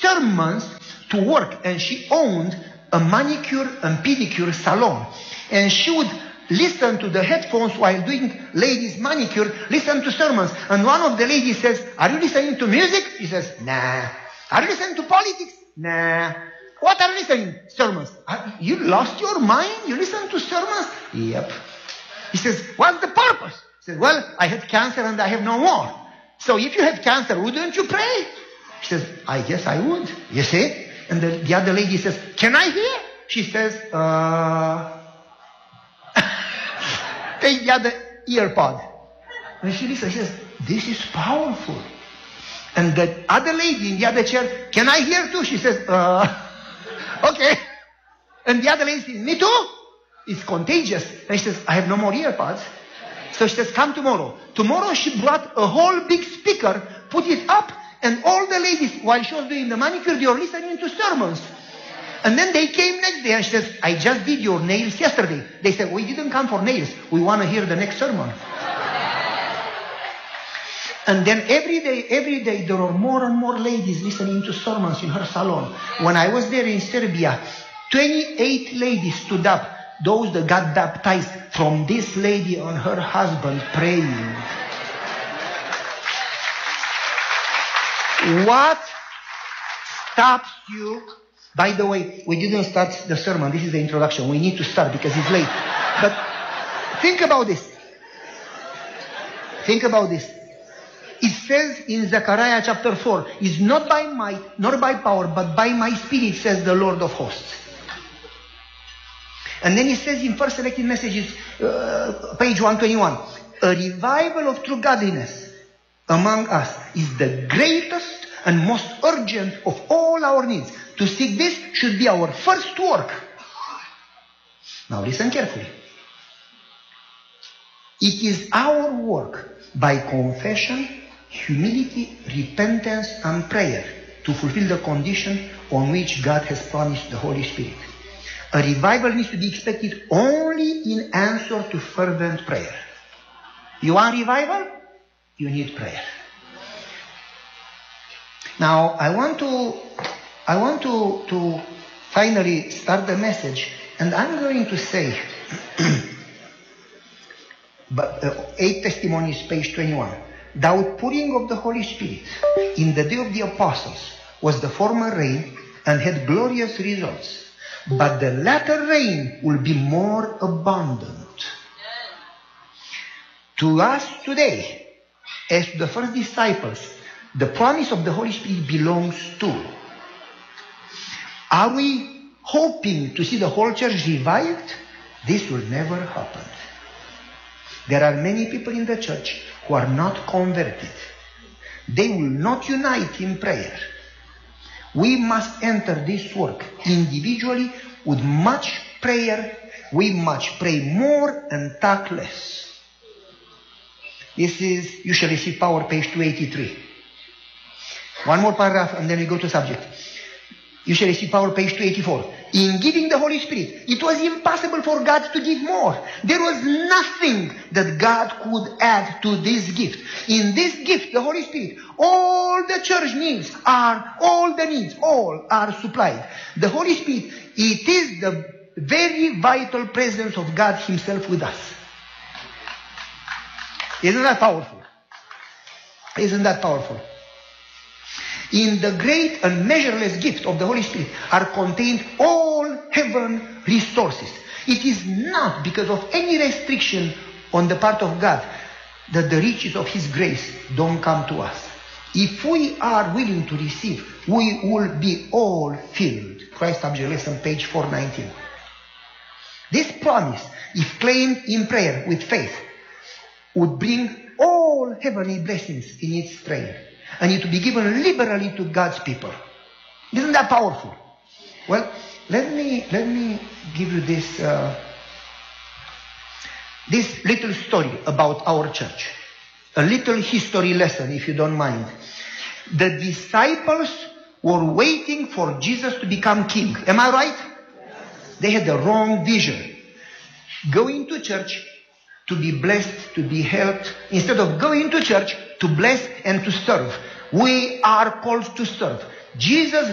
sermons to work, and she owned a manicure and pedicure salon, and she would listen to the headphones while doing ladies' manicure, listen to sermons. And one of the ladies says, "Are you listening to music?" He says, "Nah." "Are you listening to politics?" "Nah." "What are you listening? Sermons." "You lost your mind? You listen to sermons?" "Yep." He says, "What's the purpose?" He says, "Well, I had cancer and I have no more. So if you have cancer, wouldn't you pray?" He says, "I guess I would." You see? And the other lady says, "Can I hear?" She says, take the other ear pod. And she listens, she says, "This is powerful." And the other lady in the other chair, "Can I hear too?" She says, okay. And the other lady says, "Me too?" It's contagious. And she says, "I have no more ear pods." So she says, "Come tomorrow." Tomorrow she brought a whole big speaker, put it up, and all the ladies, while she was doing the manicure, they were listening to sermons. And then they came next day and she says, "I just did your nails yesterday." They said, "We didn't come for nails. We want to hear the next sermon." And then every day, there were more and more ladies listening to sermons in her salon. When I was there in Serbia, 28 ladies stood up, those that got baptized from this lady and her husband praying. What stops you? By the way, we didn't start the sermon. This is the introduction. We need to start because it's late. But think about this. Think about this. It says in Zechariah chapter 4, "It's not by might, nor by power, but by my spirit, says the Lord of hosts." And then it says in First Selected Messages, page 121, "A revival of true godliness among us is the greatest and most urgent of all our needs. To seek this should be our first work." Now listen carefully. It is our work by confession, humility, repentance, and prayer to fulfill the condition on which God has promised the Holy Spirit. A revival needs to be expected only in answer to fervent prayer. You want revival? You need prayer. Now, I want to finally start the message, and I'm going to say, but 8 Testimonies, page 21. "The outpouring of the Holy Spirit in the day of the apostles was the former rain and had glorious results, but the latter rain will be more abundant." To us today, as to the first disciples, the promise of the Holy Spirit belongs to. Are we hoping to see the whole church revived? This will never happen. There are many people in the church who are not converted. They will not unite in prayer. We must enter this work individually with much prayer. We must pray more and talk less. This is, "You shall receive power," page 283. One more paragraph and then we go to subject. "You shall receive power," page 284. "In giving the Holy Spirit, it was impossible for God to give more. There was nothing that God could add to this gift. In this gift, the Holy Spirit, all the church needs all are supplied. The Holy Spirit, it is the very vital presence of God Himself with us." Isn't that powerful? Isn't that powerful? In the great and measureless gift of the Holy Spirit are contained all heaven resources. It is not because of any restriction on the part of God that the riches of His grace don't come to us. If we are willing to receive, we will be all filled. Christ Object Lesson, page 419. This promise, if claimed in prayer with faith, would bring all heavenly blessings in its train, and it will be given liberally to God's people. Isn't that powerful? Well, let me give you this little story about our church. A little history lesson, if you don't mind. The disciples were waiting for Jesus to become king. Am I right? They had the wrong vision. Going to church to be blessed, to be helped, instead of going to church to bless and to serve. We are called to serve. Jesus